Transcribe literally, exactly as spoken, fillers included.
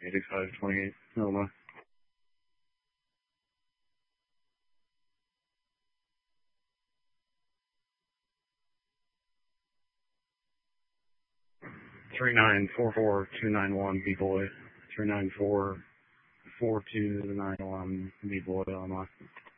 eighty-five twenty-eight, Illinois. Three nine four four two nine one B boy. Three nine four four two nine one B boy, Illinois.